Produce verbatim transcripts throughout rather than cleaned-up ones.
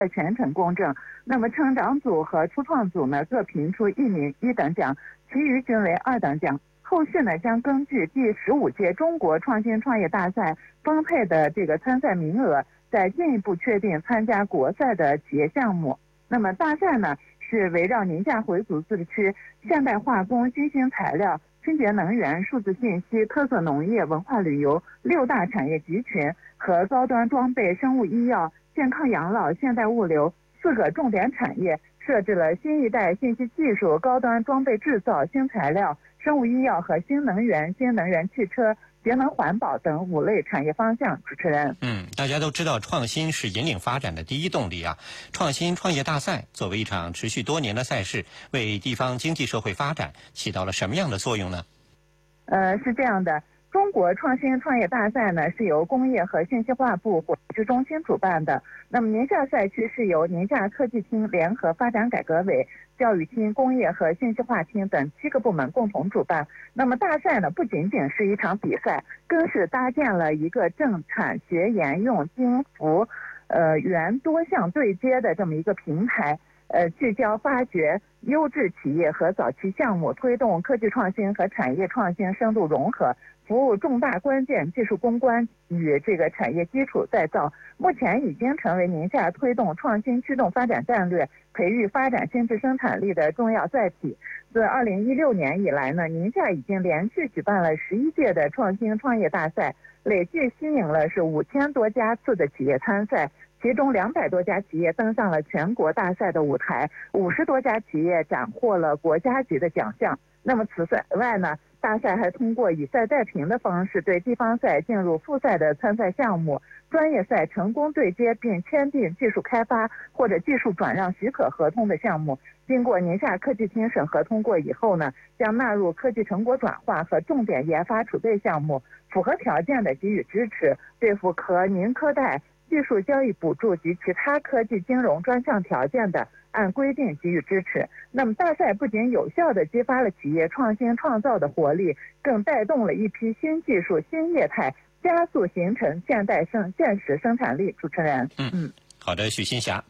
全程公正。那么成长组和初创组呢各评出一名一等奖，其余均为二等奖。后续呢将根据第十五届中国创新创业大赛分配的这个参赛名额，再进一步确定参加国赛的企业项目。那么大赛呢是围绕宁夏回族自治区现代化工、新兴材料、清洁能源、数字信息、特色农业、文化旅游六大产业集群和高端装备、生物医药、健康养老、现代物流四个重点产业，设置了新一代信息技术、高端装备制造、新材料、生物医药和新能源、新能源汽车、节能环保等五类产业方向。主持人， 嗯，大家都知道创新是引领发展的第一动力啊。创新创业大赛作为一场持续多年的赛事，为地方经济社会发展起到了什么样的作用呢？ 呃，是这样的。中国创新创业大赛呢是由工业和信息化部火炬中心主办的。那么宁夏赛区是由宁夏科技厅联合发展改革委、教育厅、工业和信息化厅等七个部门共同主办。那么大赛呢不仅仅是一场比赛，更是搭建了一个政产学研用经服呃原多项对接的这么一个平台。呃，聚焦发掘优质企业和早期项目，推动科技创新和产业创新深度融合，服务重大关键技术攻关与这个产业基础再造。目前已经成为宁夏推动创新驱动发展战略、培育发展新质生产力的重要载体。自二零一六年以来呢，宁夏已经连续举办了十一届的创新创业大赛，累计吸引了是五千多家次的企业参赛。其中两百多家企业登上了全国大赛的舞台，五十多家企业斩获了国家级的奖项。那么此外呢，大赛还通过以赛带评的方式，对地方赛进入复赛的参赛项目、专业赛成功对接并签订技术开发或者技术转让许可合同的项目，经过宁夏科技厅审核通过以后呢，将纳入科技成果转化和重点研发储备项目，符合条件的给予支持，对符合宁科贷技术交易补助及其他科技金融专项条件的，按规定给予支持。那么大赛不仅有效地激发了企业创新创造的活力，更带动了一批新技术、新业态，加速形成现代生现实生产力。主持人， 嗯嗯，好的，许新霞。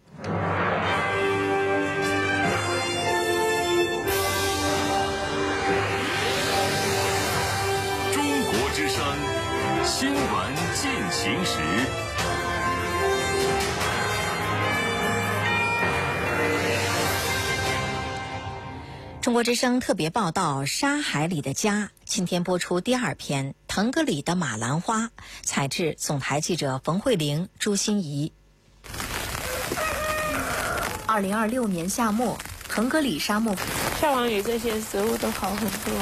中国之声，新闻进行时。 中国之声特别报道《沙海里的家》，今天播出第二篇《腾格里的马兰花》，采制总台记者冯慧玲、朱欣怡。二零二六年夏末，腾格里沙漠下完雨，这些植物都好很多。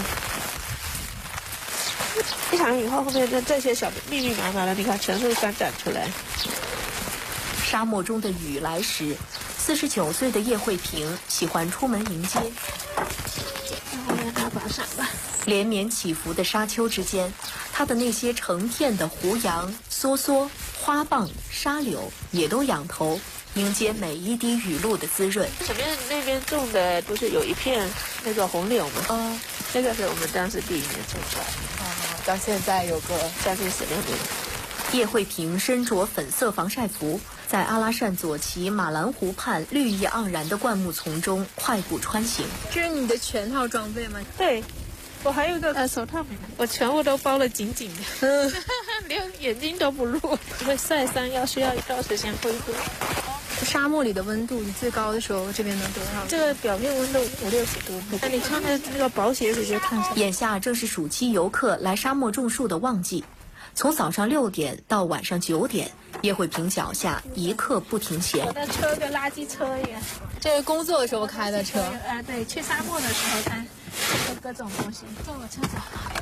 一场雨后，后面的这些小密密麻麻的，你看全部翻展出来。 沙漠中的雨来时，四十九岁的叶慧萍喜欢出门迎接。 后面拿把伞吧。 连绵起伏的沙丘之间，它的那些成片的胡杨、梭梭、花蚌、沙柳也都仰头迎接每一滴雨露的滋润。 前面那边种的不是有一片那个红柳吗？嗯，那个是我们当时第一年种出来的。 哦，到现在有个将近十六年。 叶慧萍身着粉色防晒服，在阿拉善左旗马兰湖畔绿意盎然的灌木丛中快步穿行。 这是你的全套装备吗？ 对，我还有个呃手套，我全部都包得紧紧的，嗯，连眼睛都不露。会晒伤，要需要一段时间恢复。 沙漠里的温度，你最高的时候这边能多少？ 这个表面温度五六十度。那你穿的那个薄鞋子就烫伤。 眼下正是暑期游客来沙漠种树的旺季。从早上六点到晚上九点，叶慧萍脚下一刻不停歇。 我的车跟垃圾车一样， 这是工作的时候开的车。 呃，对，去沙漠的时候开，各种东西。坐我车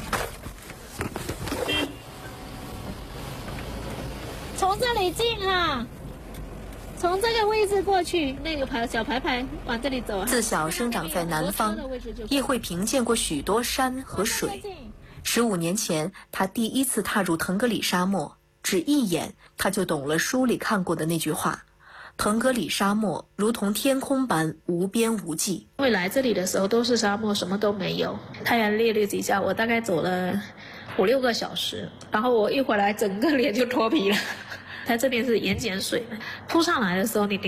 走。从这里进啊，从这个位置过去，那个牌小牌牌往这里走。 自小生长在南方，叶慧萍见过许多山和水。十五年前，他第一次踏入腾格里沙漠，只一眼他就懂了书里看过的那句话：腾格里沙漠如同天空般无边无际。 因为来这里的时候都是沙漠，什么都没有，太阳烈烈几下，我大概走了五六个小时，然后我一回来，整个脸就脱皮了。 它这边是盐碱水，扑上来的时候你